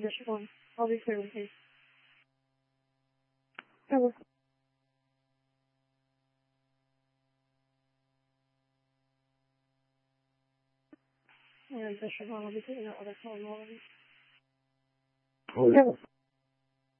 District 1. I'll be clear with you. Hello. Yeah, District 1, I'll be taking out other calls already. Hello.